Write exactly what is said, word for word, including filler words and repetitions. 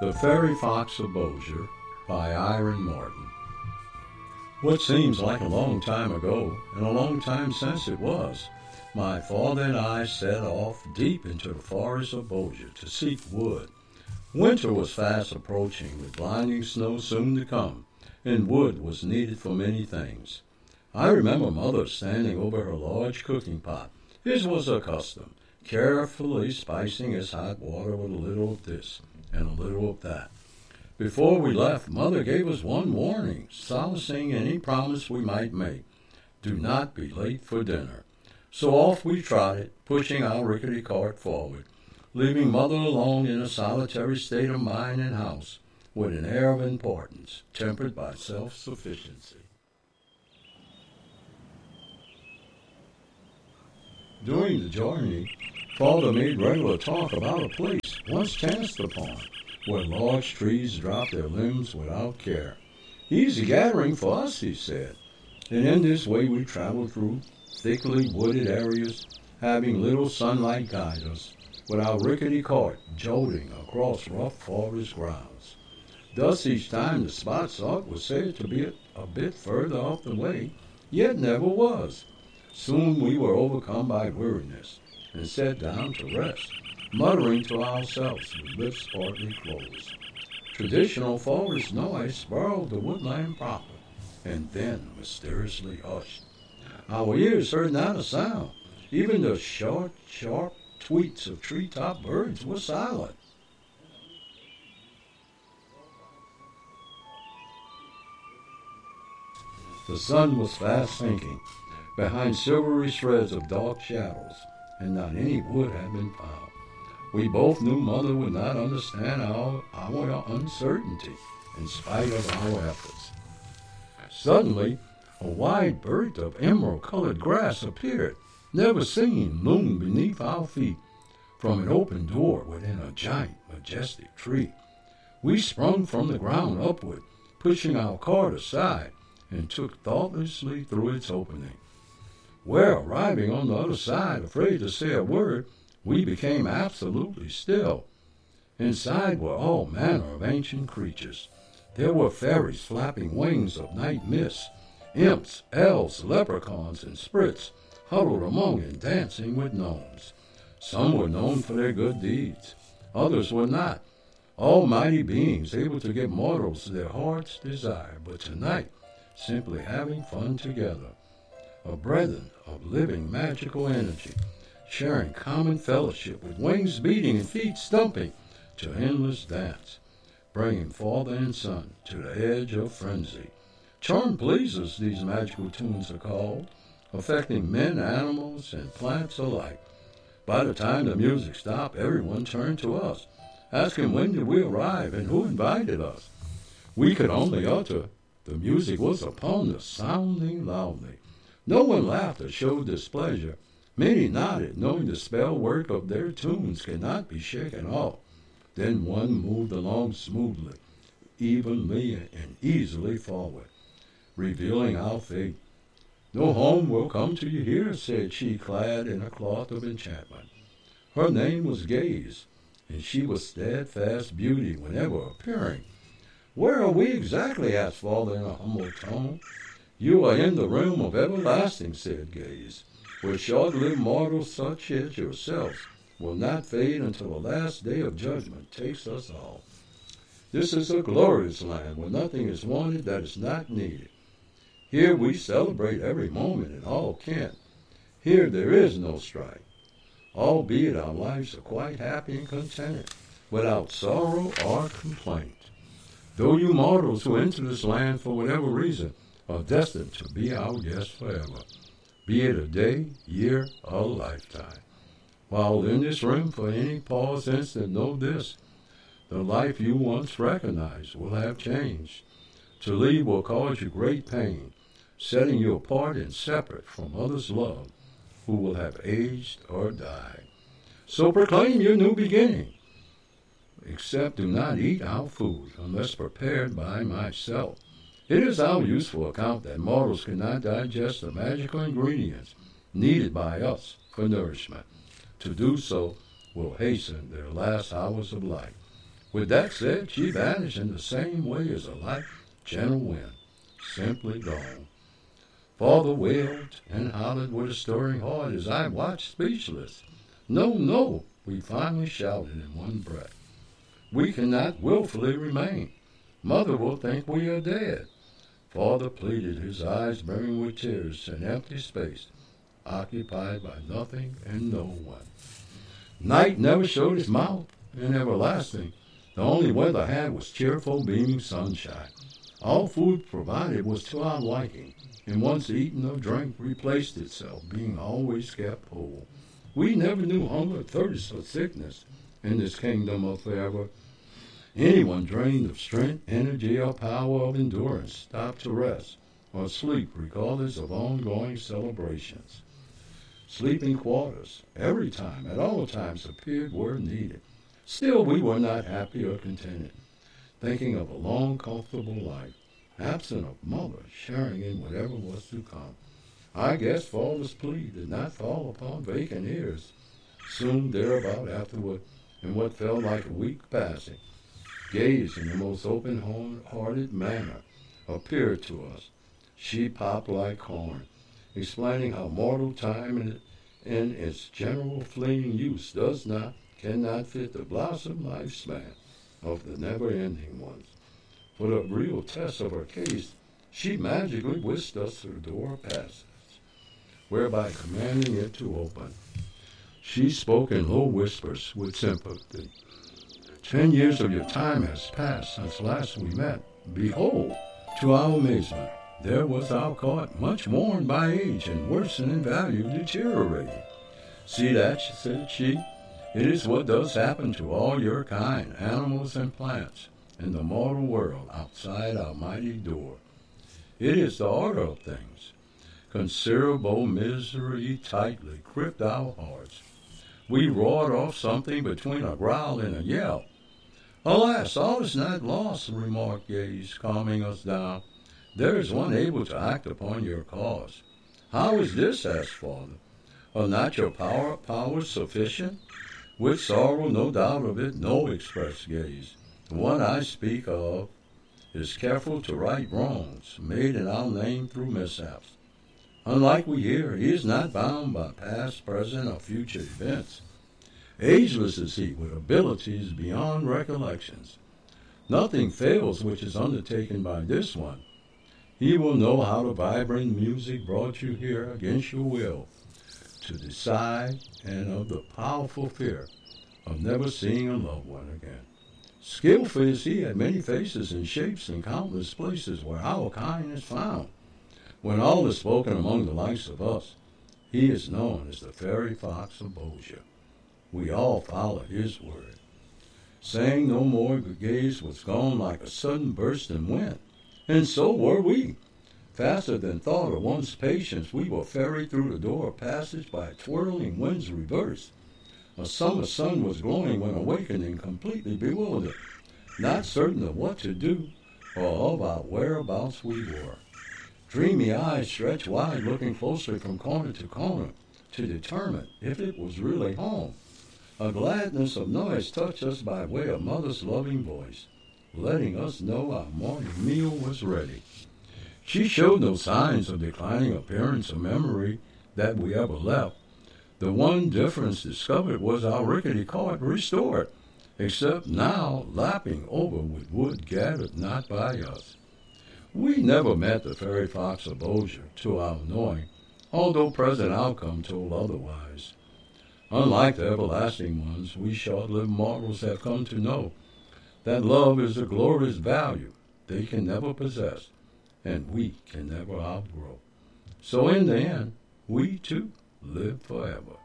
The Fairy Fox of Bossier by Iron Morton. What seems like a long time ago, and a long time since it was, my father and I set off deep into the forest of Bossier to seek wood. Winter was fast approaching, with blinding snow soon to come, and wood was needed for many things. I remember Mother standing over her large cooking pot. His was her custom, carefully spicing its hot water with a little of this and a little of that. Before we left, Mother gave us one warning, solacing any promise we might make. Do not be late for dinner. So off we trotted, pushing our rickety cart forward, leaving Mother alone in a solitary state of mind and house, with an air of importance, tempered by self-sufficiency. During the journey, Father made regular talk about a place once chanced upon, where large trees dropped their limbs without care. Easy gathering for us, he said, and in this way we traveled through thickly wooded areas, having little sunlight guide us, with our rickety cart jolting across rough forest grounds. Thus each time the spot sought was said to be a bit further up the way, yet never was. Soon we were overcome by weariness, and sat down to rest, muttering to ourselves with lips partly closed. Traditional forest noise burrowed the woodland proper, and then mysteriously hushed. Our ears heard not a sound. Even the short, sharp tweets of treetop birds were silent. The sun was fast sinking behind silvery shreds of dark shadows, and not any wood had been found. We both knew Mother would not understand our, our uncertainty, in spite of our efforts. Suddenly, a wide bird of emerald-colored grass appeared, never seen, loomed beneath our feet, from an open door within a giant, majestic tree. We sprung from the ground upward, pushing our cart aside, and took thoughtlessly through its opening. Where, arriving on the other side, afraid to say a word, we became absolutely still. Inside were all manner of ancient creatures. There were fairies flapping wings of night mist, imps, elves, leprechauns, and sprits, huddled among and dancing with gnomes. Some were known for their good deeds, others were not. Almighty beings able to give mortals their heart's desire, but tonight, simply having fun together. A brethren of living magical energy, sharing common fellowship with wings beating and feet stumping to endless dance, bringing father and son to the edge of frenzy. Charm pleasers, these magical tunes are called, affecting men, animals, and plants alike. By the time the music stopped, everyone turned to us, asking when did we arrive and who invited us. We could only utter, the music was upon us, sounding loudly. No one laughed or showed displeasure. Many nodded, knowing the spell work of their tunes cannot be shaken off. Then one moved along smoothly, evenly, and easily forward, revealing our fate. No harm will come to you here, said she, clad in a cloth of enchantment. Her name was Gaze, and she was steadfast beauty whenever appearing. Where are we exactly? Asked Father in a humble tone. You are in the realm of everlasting, said Gaze, where short-lived mortals such as yourselves will not fade until the last day of judgment takes us all. This is a glorious land where nothing is wanted that is not needed. Here we celebrate every moment in all kin. Here there is no strife, albeit our lives are quite happy and contented, without sorrow or complaint. Though you mortals who enter this land for whatever reason are destined to be our guests forever, be it a day, year, or lifetime. While in this room for any pause instant, know this, the life you once recognized will have changed. To leave will cause you great pain, setting you apart and separate from others loved who will have aged or died. So proclaim your new beginning. Except do not eat our food unless prepared by myself. It is our useful account that mortals cannot digest the magical ingredients needed by us for nourishment. To do so will hasten their last hours of life. With that said, she vanished in the same way as a light, gentle wind, simply gone. Father wailed and hollered with a stirring heart as I watched speechless. No, no, we finally shouted in one breath. We cannot willfully remain. Mother will think we are dead. Father pleaded, his eyes brimming with tears, an empty space, occupied by nothing and no one. Night never showed its mouth, and everlasting. The only weather had was cheerful, beaming sunshine. All food provided was to our liking, and once eaten or drank replaced itself, being always kept whole. We never knew hunger, thirst, or sickness in this kingdom of forever. Anyone drained of strength, energy, or power of endurance stopped to rest or sleep regardless of ongoing celebrations. Sleeping quarters, every time, at all times, appeared where needed. Still, we were not happy or contented, thinking of a long, comfortable life, absent of mother, sharing in whatever was to come. I guess Father's plea did not fall upon vacant ears. Soon thereabout afterward, in what felt like a week passing, gaze in the most open-hearted manner appeared to us. She popped like corn, explaining how mortal time in, in its general fleeting use does not, cannot fit the blossom lifespan of the never-ending ones. For the real test of her case, she magically whisked us through the door passages, whereby commanding it to open. She spoke in low whispers with sympathy. Ten years of your time has passed since last we met. Behold, to our amazement, there was our cart, much worn by age and worsened in value, deteriorating. See that, said she, it is what does happen to all your kind, animals and plants, in the mortal world outside our mighty door. It is the order of things. Considerable misery tightly gripped our hearts. We roared off something between a growl and a yell. Alas, all is not lost, remarked Gaze, calming us down. There is one able to act upon your cause. How is this? Asked Father. Are not your power powers sufficient? With sorrow, no doubt of it, no, expressed Gaze. The one I speak of is careful to right wrongs made in our name through mishaps. Unlike we hear, he is not bound by past, present, or future events. Ageless is he, with abilities beyond recollections. Nothing fails which is undertaken by this one. He will know how the vibrant music brought you here against your will, to decide, and of the powerful fear of never seeing a loved one again. Skillful is he at many faces and shapes and countless places where our kind is found. When all is spoken among the likes of us, he is known as the fairy fox of Bossier. We all followed his word. Saying no more, Gaze was gone like a sudden burst in wind, and so were we. Faster than thought of one's patience, we were ferried through the door passage by a twirling wind's reverse. A summer sun was glowing when awakening, completely bewildered, not certain of what to do or of our whereabouts we were. Dreamy eyes stretched wide, looking closely from corner to corner to determine if it was really home. A gladness of noise touched us by way of mother's loving voice, letting us know our morning meal was ready. She showed no signs of declining appearance or memory that we ever left. The one difference discovered was our rickety cart restored, except now lapping over with wood gathered not by us. We never met the fairy fox of Bossier, to our knowing, although present outcome told otherwise. Unlike the everlasting ones, we short-lived mortals have come to know that love is a glorious value they can never possess, and we can never outgrow. So in the end, we too live forever.